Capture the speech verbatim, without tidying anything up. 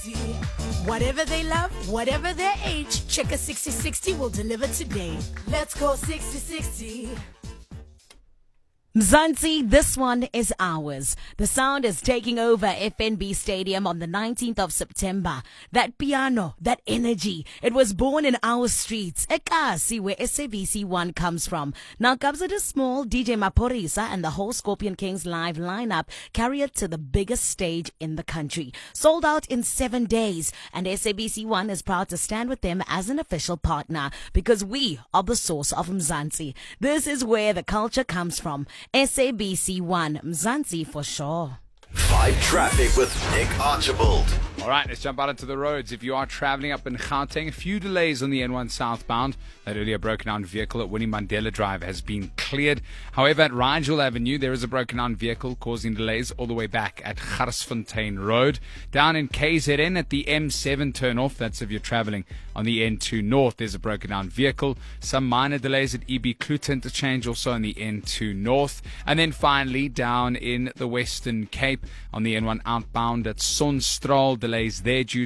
Whatever they love, whatever their age, Checker sixty sixty will deliver today. Let's go sixty sixty. Mzansi, this one is ours. The sound is taking over F N B Stadium on the nineteenth of September. That piano, that energy, it was born in our streets. Ekasi, where S A B C one comes from. Now, Kabza the Small, D J Maporisa, and the whole Scorpion Kings live lineup carry it to the biggest stage in the country. Sold out in seven days, and S A B C one is proud to stand with them as an official partner because we are the source of Mzansi. This is where the culture comes from. S A B C one, Mzansi for sure. Five Traffic with Nick Archibald. All right, let's jump out into the roads. If you are traveling up in Gauteng, a few delays on the N one southbound. That earlier broken down vehicle at Winnie Mandela Drive has been cleared. However, at Rigel Avenue, there is a broken down vehicle causing delays all the way back at Garsfontein Road. Down in K Z N at the M seven turnoff, that's if you're traveling on the N two North, there's a broken down vehicle. Some minor delays at E B Klute interchange, also on the N two North. And then finally, down in the Western Cape on the N one outbound at Sonstraal, delays there due